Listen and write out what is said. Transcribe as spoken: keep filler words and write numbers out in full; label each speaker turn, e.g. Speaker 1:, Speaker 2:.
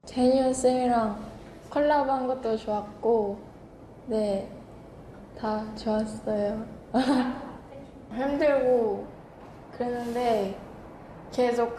Speaker 1: 제니원 쌤이랑 콜라보한 것도 좋았고, 네, 다 좋았어요. 힘들고 그랬는데 계속